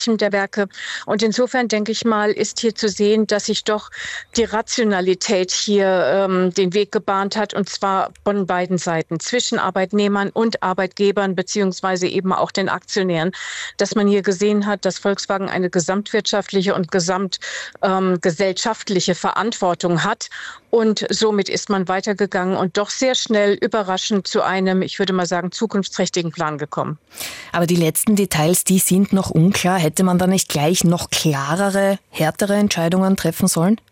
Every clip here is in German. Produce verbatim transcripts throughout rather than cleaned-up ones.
der Werke. Und insofern denke ich mal, ist hier zu sehen, dass sich doch die Rationalität hier ähm, den Weg gebahnt hat, und zwar von beiden Seiten, zwischen Arbeitnehmern und Arbeitgebern, beziehungsweise eben auch den Aktionären, dass man hier gesehen hat, dass Volkswagen eine gesamtwirtschaftliche und gesamtgesellschaftliche ähm, Verantwortung hat. Und somit ist man weitergegangen und doch sehr schnell überraschend zu einem, ich würde mal sagen, zukunftsträchtigen Plan gekommen. Aber die letzten Details, die sind noch unklar. Hätte man da nicht gleich noch klarere, härtere Entscheidungen treffen sollen?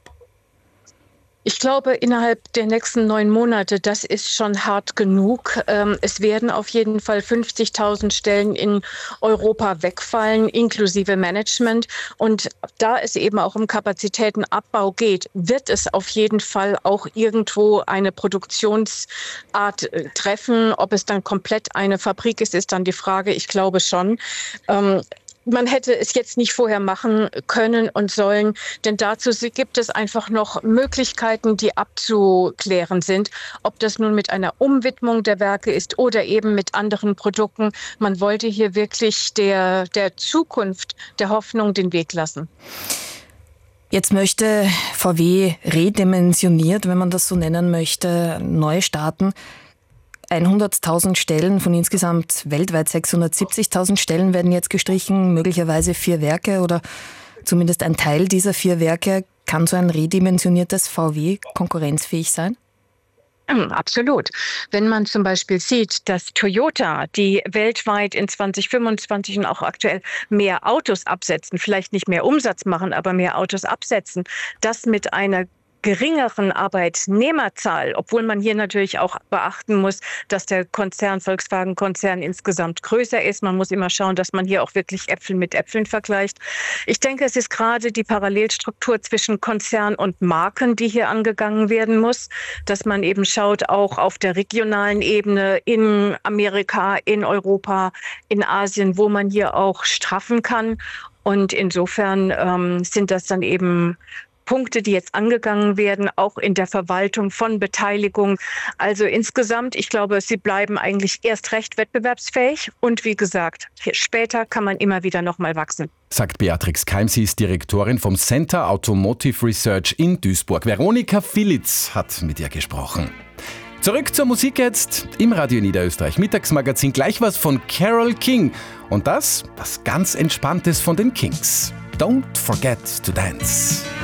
Ich glaube, innerhalb der nächsten neun Monate, das ist schon hart genug. Es werden auf jeden Fall fünfzigtausend Stellen in Europa wegfallen, inklusive Management. Und da es eben auch um Kapazitätenabbau geht, wird es auf jeden Fall auch irgendwo eine Produktionsart treffen. Ob es dann komplett eine Fabrik ist, ist dann die Frage. Ich glaube schon. Man hätte es jetzt nicht vorher machen können und sollen, denn dazu gibt es einfach noch Möglichkeiten, die abzuklären sind. Ob das nun mit einer Umwidmung der Werke ist oder eben mit anderen Produkten. Man wollte hier wirklich der, der Zukunft, der Hoffnung den Weg lassen. Jetzt möchte V W redimensioniert, wenn man das so nennen möchte, neu starten. hunderttausend Stellen von insgesamt weltweit sechshundertsiebzigtausend Stellen werden jetzt gestrichen, möglicherweise vier Werke oder zumindest ein Teil dieser vier Werke. Kann so ein redimensioniertes V W konkurrenzfähig sein? Absolut. Wenn man zum Beispiel sieht, dass Toyota, die weltweit in zwanzig fünfundzwanzig und auch aktuell mehr Autos absetzen, vielleicht nicht mehr Umsatz machen, aber mehr Autos absetzen, das mit einer geringeren Arbeitnehmerzahl, obwohl man hier natürlich auch beachten muss, dass der Konzern, Volkswagen-Konzern insgesamt größer ist. Man muss immer schauen, dass man hier auch wirklich Äpfel mit Äpfeln vergleicht. Ich denke, es ist gerade die Parallelstruktur zwischen Konzern und Marken, die hier angegangen werden muss, dass man eben schaut, auch auf der regionalen Ebene in Amerika, in Europa, in Asien, wo man hier auch straffen kann. Und insofern ähm, sind das dann eben Punkte, die jetzt angegangen werden, auch in der Verwaltung von Beteiligung. Also insgesamt, ich glaube, sie bleiben eigentlich erst recht wettbewerbsfähig. Und wie gesagt, später kann man immer wieder noch mal wachsen. Sagt Beatrix Keim, sie ist Direktorin vom Center Automotive Research in Duisburg. Veronika Filitz hat mit ihr gesprochen. Zurück zur Musik jetzt im Radio Niederösterreich Mittagsmagazin. Gleich was von Carole King. Und das, das ganz Entspanntes von den Kings. Don't forget to dance.